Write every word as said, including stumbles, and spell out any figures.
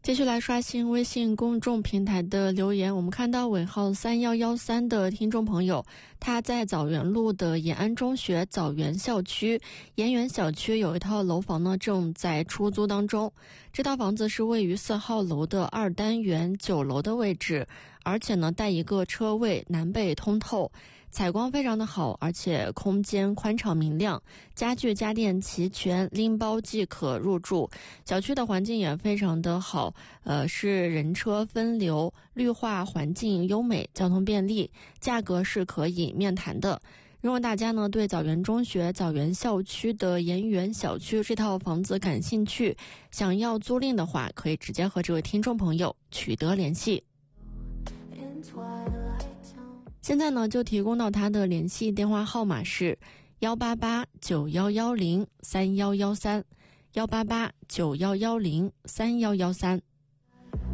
继续来刷新微信公众平台的留言，我们看到尾号三一一三的听众朋友，他在枣园路的延安中学枣园校区，延园小区有一套楼房呢正在出租当中。这套房子是位于四号楼的二单元九楼的位置，而且呢带一个车位，南北通透，采光非常的好，而且空间宽敞明亮，家具家电齐全，拎包即可入住。小区的环境也非常的好，呃，是人车分流，绿化环境优美，交通便利，价格是可以面谈的。如果大家呢对枣园中学枣园校区的延园小区这套房子感兴趣，想要租赁的话，可以直接和这位听众朋友取得联系。现在呢就提供到他的联系电话号码是幺八八九幺幺零三幺幺三，幺八八九幺幺零三幺幺三。